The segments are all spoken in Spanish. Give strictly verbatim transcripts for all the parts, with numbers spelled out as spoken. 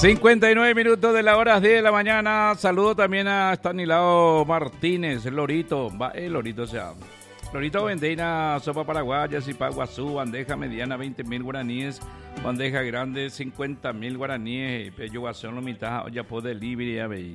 cincuenta y nueve minutos de la hora diez de la mañana. Saludo también a Stanislao Martínez, el Lorito. Va, el Lorito, o sea. Lorito vende una sopa paraguaya, zipa guazú, bandeja mediana veinte mil guaraníes, bandeja grande cincuenta mil guaraníes, pello guazón lo mitad, ya por delivery, ya veis.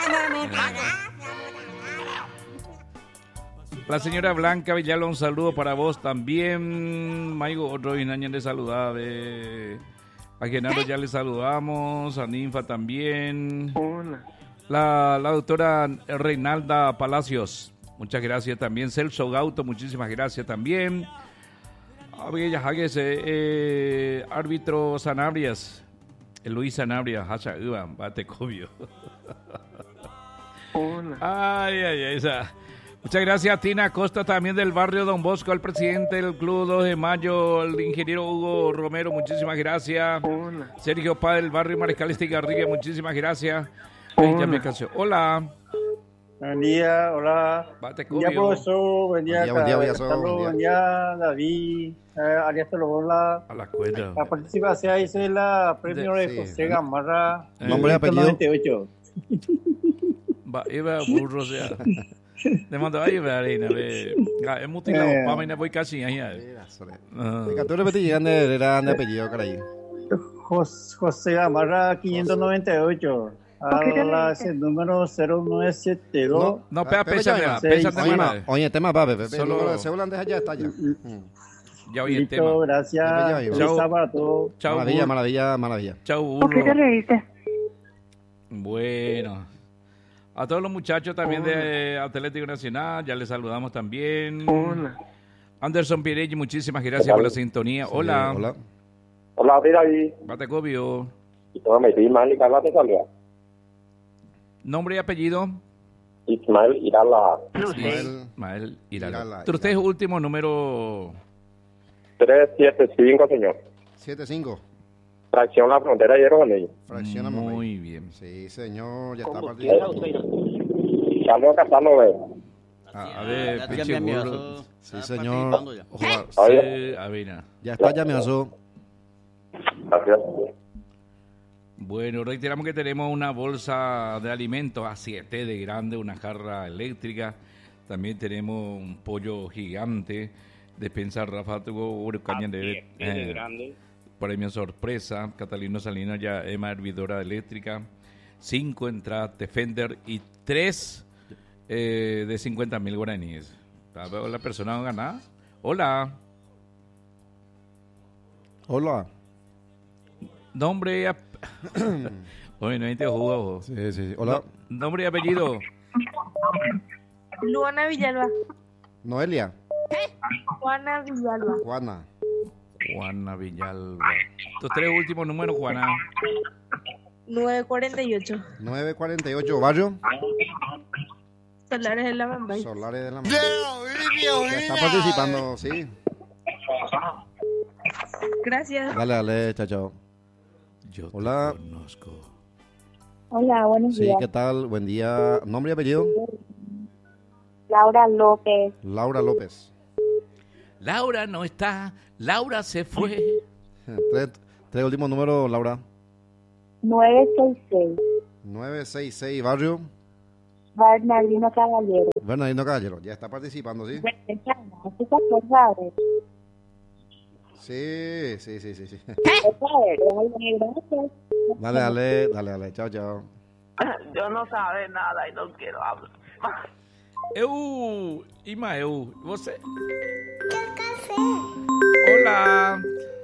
La señora Blanca Villalba, un saludo para vos también. Maigo, otro inaña le saludaba. A Genaro ya le saludamos, a Ninfa también. Hola. La, la doctora Reinalda Palacios, muchas gracias también. Celso Gauto, muchísimas gracias también. A Bella Jagues, eh, eh, árbitro Sanabria,s Luis Sanabria, Hacha Uva, Batecobio. Hola. Ay, ay, ay, esa. Muchas gracias, Tina Costa, también del barrio Don Bosco, el presidente del Club dos de Mayo, el ingeniero Hugo Romero, muchísimas gracias. Hola. Sergio Pá del barrio Mariscal Estigarribia, muchísimas gracias. Ay, ya me canso. Hola. Buen día, hola. Bate Buen día, profesor. Buen día, buen día, buen día, Carlos. Buen día, David. Eh, Arias Tolobola. A la escuela. La participación dice la premio de, sí. José Gamarra. Eh, Nombre y apellido. noventa y ocho. Va, iba burro, o sea. Le mando a ir a arena, ve. Es mutilado, Eh. pa, me voy casi ahí. Venga, tú repetí, ¿dónde era de apellido, caray? Jos- José Gamarra, quinientos noventa y ocho. A la ese número cero nueve siete dos. No, pesa, Pero pesa, ya, pesa, ya. pesa, Oye, ma, pesa. oye, tema va, Pepe. Solo- El número de cédula antes allá está ya. Mm. Ya oí el Listo, tema. gracias. Ya, ya, ya. Feliz Chao. sábado a todos. Chao, Maravilla, burro. maravilla, maravilla. Chao, ¿Por qué te burro. reíste? Bueno. A todos los muchachos también de Atlético Nacional, ya les saludamos también. Hola. Anderson Pirelli, muchísimas gracias por la sintonía. Hola. Sí, hola. Hola, mira ahí. Batecobio. Y todo me dice Ismael Irala te salía. Nombre y apellido. Ismael Irala. Ismael. Ismael Irala. Irala, Pero usted es último número. tres siete cinco, señor. siete cinco. Tracción La Frontera y Hierro. Fracciona Muy bien. Sí, señor, ya está partido. Carlos Casano, A, a ver, Ya- ya pinche me burro. envió, Sí, está señor. participando ya. Ojalá. Sí, a ver, nada. Ya está llameoso. Gracias. Bueno, reiteramos que tenemos una bolsa de alimentos A siete de grande, una jarra eléctrica. También tenemos un pollo gigante. Despensa Rafa tuvo Urucaña de eh, grande. premio sorpresa. Catalino Salinas ya Emma hervidora eléctrica. Cinco entradas Defender y tres eh, de cincuenta mil guaraníes. La persona ganada. Hola. Hola. Nombre y ap- Oye, no hay te jugado. Sí, sí, sí. Hola. No- nombre y apellido. Luana Villalba. Noelia. Juana Villalba. Juana. Juana Villalba. Tus tres últimos números, Juana. nueve cuarenta y ocho. nueve cuarenta y ocho. Barrio. Solares de la Bambay. Solares de la Mano. Ya está participando, sí. Gracias. Dale, dale, chao, chao. Yo te Hola. conozco. Hola, buenos Sí, días. ¿qué tal? Buen día. ¿Nombre y apellido? Laura López. Laura López. Laura no está. Laura se fue. Tres, tres últimos números, Laura. nueve seis seis. nueve seis seis. Barrio. Bernardino Caballero. Bernardino Caballero. Ya está participando, ¿sí? ¿Qué se acuerda de? Sí, sí, sí, sí, sí. Gracias. Dale, dale, dale, dale. Chao, chao. Yo no sabe nada y no quiero hablar. Eu, Ima, eu. Você? Hola.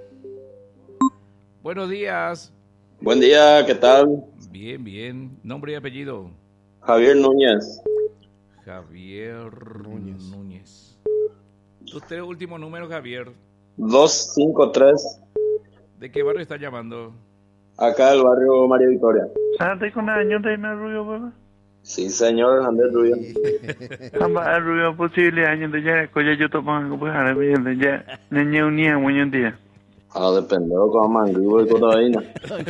Buenos días. Buen día, ¿qué tal? Bien, bien. Nombre y apellido. Javier Núñez. Javier Núñez. Núñez. Tus tres últimos números, Javier. dos cinco tres. ¿De qué barrio está llamando? Acá del barrio María Victoria. ¿Sabes con años de Rubio, papá? Sí, señor, Andrés Rubio. Hamba Rubio posible años de ya, coya yo tomo pues ahora bien de ya, niña unía muy un día. Ah, depende, con mango y con vaina.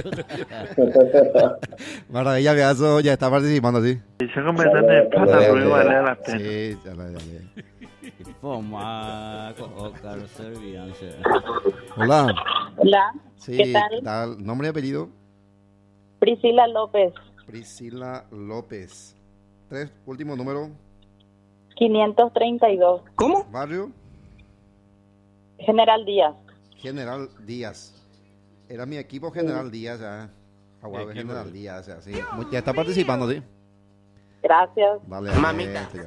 Maravilla, Beazo, ya está participando, sí. Y se conversan de plata, Rubio vale la pena. Sí, dale, dale. Pomaco, Óscar, Servianse. Hola. Hola. Sí, ¿Qué tal? ¿Nombre y apellido? Priscila López, Priscila López. Tres, último número. quinientos treinta y dos. ¿Cómo? Barrio. General Díaz. General Díaz. Era mi equipo General Díaz, ya. Aguave Equipo. General Díaz, ya, sí. Muy- Ya está participando, sí. Gracias. Dale, Mamita. este, ya.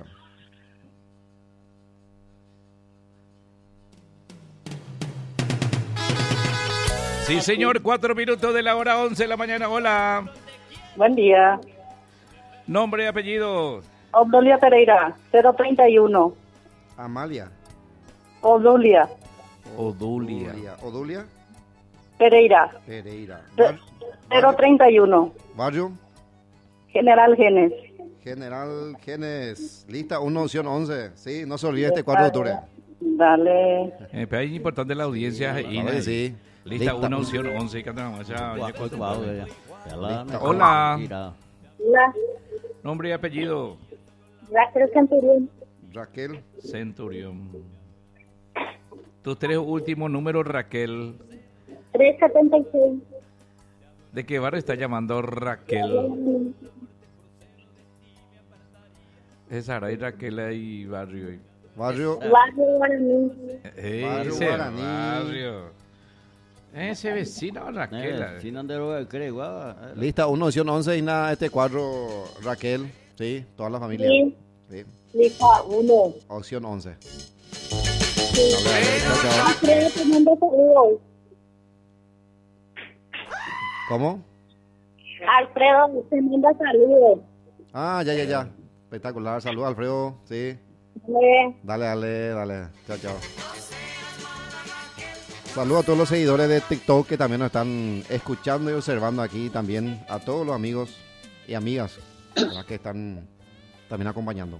Sí, señor, cuatro minutos de la hora once de la mañana. Hola. Buen día. Nombre y apellido. Obdulia Pereira, cero treinta y uno. Amalia. Obdulia Odulia. Odulia. Odulia Pereira, Pereira. Ce- Bar- cero treinta y uno. Barrio. General Genes. General Genes. Lista uno, opción once. Sí, no se olvide este cuatro de octubre. Dale. Eh, pero es importante la audiencia. Claro Ina, que sí. Lista Lista uno, uno. opción once. ¿Qué tal? O sea, ya cuatro. Lista Hola. Hola. Nombre y apellido. Raquel Centurión. Raquel. Centurión. Tus tres últimos números, Raquel. trescientos setenta y seis. ¿De qué barrio está llamando Raquel? Es Aray, Raquel y barrio. Barrio. Barrio Guaraní. Barrio Ese Guaraní. barrio. Ese vecino, Raquel. Lista uno, opción once. Y nada, este cuadro, Raquel. Sí, toda la familia. Sí. Sí. Lista uno. Opción once. Sí. Dale, dale, chao, chao. Alfredo, te mando saludos. ¿Cómo? Alfredo, te manda saludos. Ah, ya, ya, ya. Espectacular. Saludos, Alfredo. Sí. Dale. Dale, dale, dale. Chao, chao. Saludos a todos los seguidores de TikTok que también nos están escuchando y observando aquí. También a todos los amigos y amigas, ¿verdad?, que están también acompañando.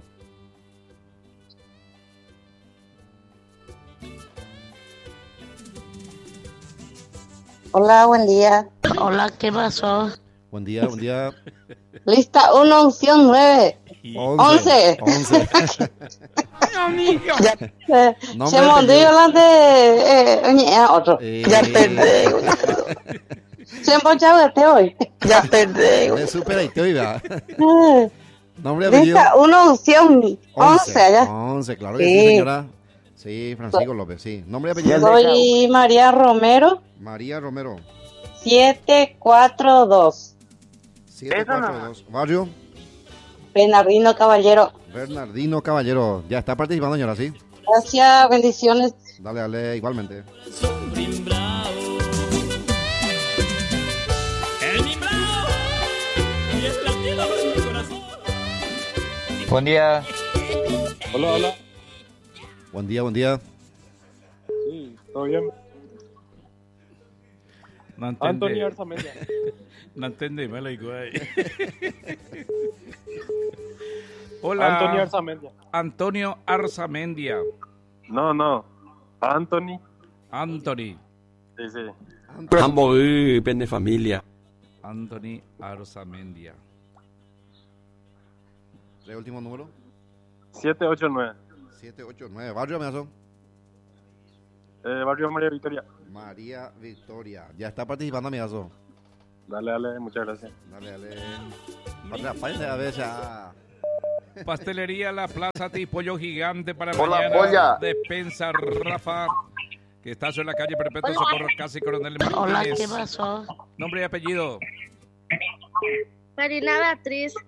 Hola, buen día. Hola, ¿qué pasó? Buen día, buen día. Lista uno, opción nueve. Once. Once. Ya, eh, Nombre, se me olvidó apellido. delante, eh, oye, eh, otro. Eh, Ya perdí. Se empochado este hoy. Ya perdí. Me supera y te oiga. Eh, Nombre, apellido. Lista uno, opción once allá. Once, claro que sí, Sí. señora. Sí, Francisco López, sí. Nombre, apellido. Soy María Romero, María Romero. siete cuatro dos. siete cuatro dos. Barrio. Bernardino Caballero. Bernardino Caballero. Ya está participando, señora, ¿sí? Gracias, bendiciones. Dale, dale, igualmente. Buen día. Hola, hola. Buen día, buen día. Sí, ¿todo bien? No entendí. Antonio Arzamendia. No entendí, me la digo ahí. Hola. Antonio Arzamendia. Antonio Arzamendia. No, no. Anthony. Anthony. Sí, sí. Rambo, depende de familia. Anthony Arzamendia. ¿El último número? siete ocho nueve. siete ocho nueve. Barrio, Meazo. Eh, barrio María Victoria. María Victoria. Ya está participando, Meazo. Dale, dale, muchas gracias. Dale, dale. Padre, apáñate a ver ya. Pastelería La Plaza y Pollo Gigante para Hola, mañana. polla. Despensa Rafa, que está en la calle Perpetuo Socorro, casi Coronel Martínez. Hola, ¿qué pasó? Nombre y apellido. Marina Beatriz,